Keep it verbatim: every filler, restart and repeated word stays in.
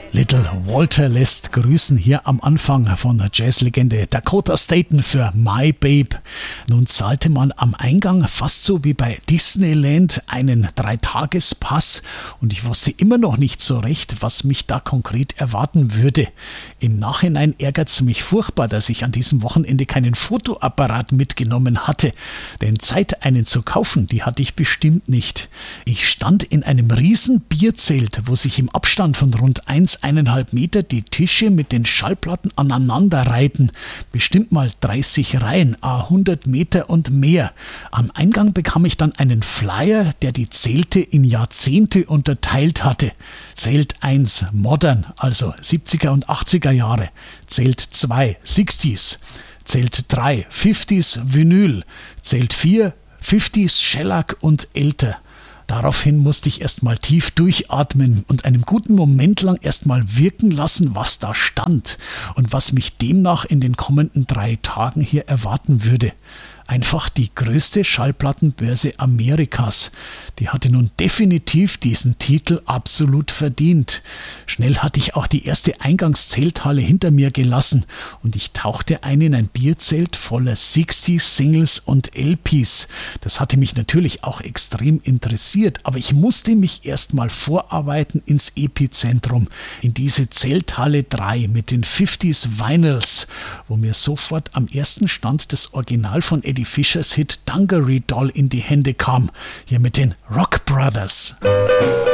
Little Walter lässt grüßen hier am Anfang von der Jazzlegende Dakota Staton für My Babe. Nun zahlte man am Eingang fast so wie bei Disneyland einen Dreitagespass und ich wusste immer noch nicht so recht, was mich da konkret erwarten würde. Im Nachhinein ärgert es mich furchtbar, dass ich an diesem Wochenende keinen Fotoapparat mitgenommen hatte, denn Zeit, einen zu kaufen, die hatte ich bestimmt nicht. Ich stand in einem riesen Bierzelt, wo sich im Abstand von rund eins Komma fünf Meter die Tische mit den Schallplatten aneinander reihten. Bestimmt mal dreißig Reihen, a hundert Meter und mehr. Am Eingang bekam ich dann einen Flyer, der die Zelte in Jahrzehnte unterteilt hatte. Zelt eins Modern, also siebziger und achtziger Jahre. Zelt zwei sechziger. Zelt drei fünfziger Vinyl. Zelt vier fünfziger Shellac und älter. Daraufhin musste ich erstmal tief durchatmen und einen guten Moment lang erstmal wirken lassen, was da stand und was mich demnach in den kommenden drei Tagen hier erwarten würde. Einfach die größte Schallplattenbörse Amerikas. Die hatte nun definitiv diesen Titel absolut verdient. Schnell hatte ich auch die erste Eingangszelthalle hinter mir gelassen und ich tauchte ein in ein Bierzelt voller sechzig Singles und L Ps. Das hatte mich natürlich auch extrem interessiert, aber ich musste mich erstmal vorarbeiten ins Epizentrum, in diese Zelthalle drei mit den fünfziger Vinyls, wo mir sofort am ersten Stand das Original von Eddie Fischers Hit Dungaree Doll in die Hände kam, hier mit den Rock Brothers.